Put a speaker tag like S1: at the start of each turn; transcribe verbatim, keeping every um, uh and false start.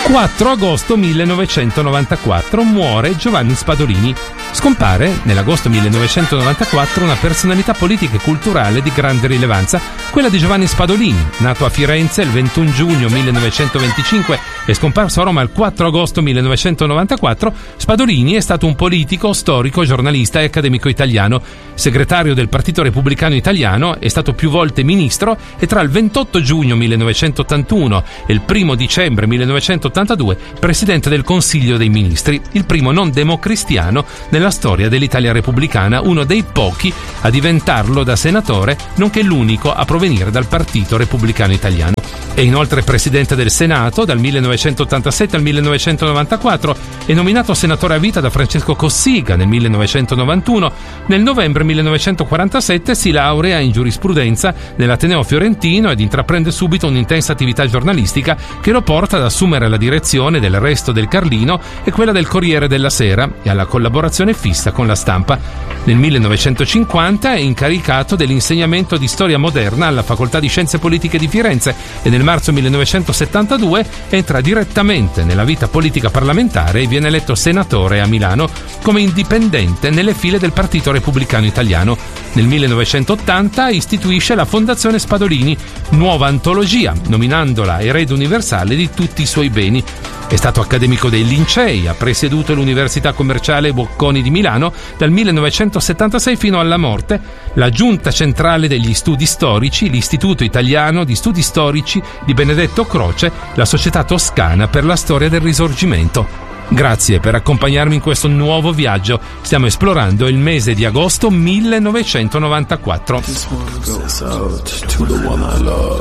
S1: quattro agosto millenovecentonovantaquattro muore Giovanni Spadolini. Scompare nell'agosto millenovecentonovantaquattro una personalità politica e culturale di grande rilevanza, quella di Giovanni Spadolini, nato a Firenze il ventuno giugno millenovecentoventicinque e scomparso a Roma il quattro agosto millenovecentonovantaquattro. Spadolini è stato un politico, storico, giornalista e accademico italiano. Segretario del Partito Repubblicano Italiano, è stato più volte ministro e tra il ventotto giugno millenovecentottantuno e il primo dicembre millenovecentottantadue presidente del Consiglio dei Ministri, il primo non democristiano nella storia dell'Italia repubblicana, uno dei pochi a diventarlo da senatore, nonché l'unico a provenire dal Partito Repubblicano Italiano. È inoltre presidente del Senato dal millenovecentottantasette al millenovecentonovantaquattro, è nominato senatore a vita da Francesco Cossiga nel millenovecentonovantuno. Nel novembre millenovecentoquarantasette si laurea in giurisprudenza nell'Ateneo Fiorentino ed intraprende subito un'intensa attività giornalistica che lo porta ad assumere la direzione del Resto del Carlino e quella del Corriere della Sera e alla collaborazione fissa con la Stampa. Nel millenovecentocinquanta è incaricato dell'insegnamento di storia moderna alla Facoltà di Scienze Politiche di Firenze e nel marzo millenovecentosettantadue entra direttamente nella vita politica parlamentare e viene eletto senatore a Milano come indipendente nelle file del Partito Repubblicano Italiano. Nel millenovecentottanta istituisce la Fondazione Spadolini, nuova antologia, nominandola erede universale di tutti i suoi beni. È stato accademico dei Lincei, ha presieduto l'Università Commerciale Bocconi di Milano dal millenovecentosettantasei fino alla morte, la Giunta Centrale degli Studi Storici, l'Istituto Italiano di Studi Storici di Benedetto Croce, la Società Toscana per la Storia del Risorgimento. Grazie per accompagnarmi in questo nuovo viaggio. Stiamo esplorando il mese di agosto millenovecentonovantaquattro.